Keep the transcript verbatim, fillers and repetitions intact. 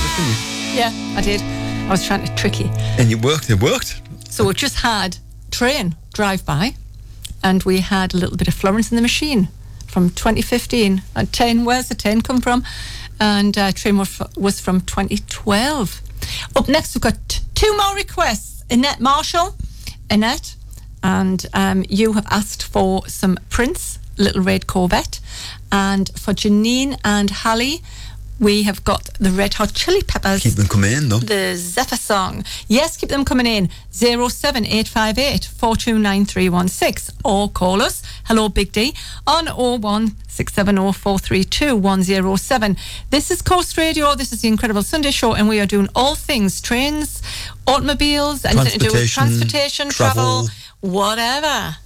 it, didn't you? Yeah, I did. I was trying to trick you. And it worked, it worked. So we just had train drive by, and we had a little bit of Florence and the Machine from twenty fifteen. And ten, where's the ten come from? And uh, train was, was from twenty twelve. Up next, we've got t- two more requests. Annette Marshall. Annette, and um, you have asked for some Prince, Little Red Corvette. And for Janine and Hallie, we have got the Red Hot Chili Peppers. Keep them coming in, though. The Zephyr Song. Yes, keep them coming in. zero seven eight five eight, four two nine three one six. Or call us, hello Big D, on oh one six seven oh, four three two, one oh seven. This is Coast Radio. This is the Incredible Sunday Show, and we are doing all things trains, automobiles, anything to do with transportation, travel, travel whatever.